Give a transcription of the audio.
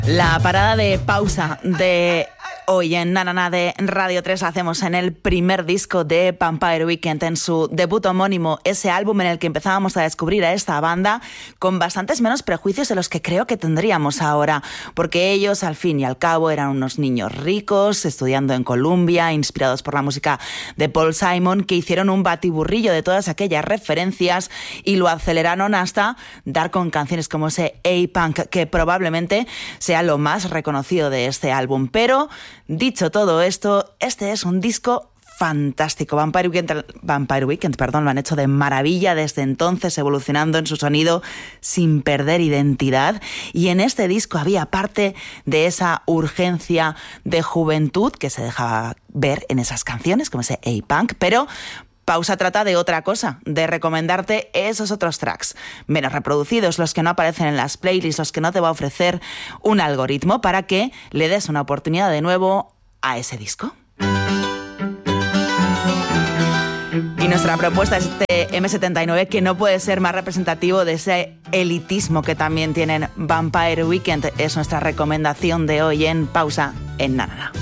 La parada de pausa de hoy en Nanana de Radio 3 la hacemos en el primer disco de Vampire Weekend, en su debut homónimo, ese álbum en el que empezábamos a descubrir a esta banda con bastantes menos prejuicios de los que creo que tendríamos ahora, porque ellos al fin y al cabo eran unos niños ricos, estudiando en Columbia, inspirados por la música de Paul Simon, que hicieron un batiburrillo de todas aquellas referencias y lo aceleraron hasta dar con canciones como ese A-Punk, que probablemente sea lo más reconocido de este álbum. Pero dicho todo esto, este es un disco fantástico. Vampire Weekend, lo han hecho de maravilla desde entonces, evolucionando en su sonido sin perder identidad. Y en este disco había parte de esa urgencia de juventud que se dejaba ver en esas canciones, como ese A-Punk, pero Pausa trata de otra cosa, de recomendarte esos otros tracks menos reproducidos, los que no aparecen en las playlists, los que no te va a ofrecer un algoritmo, para que le des una oportunidad de nuevo a ese disco. Y nuestra propuesta es este M79, que no puede ser más representativo de ese elitismo que también tienen Vampire Weekend. Es nuestra recomendación de hoy en Pausa en Nanana.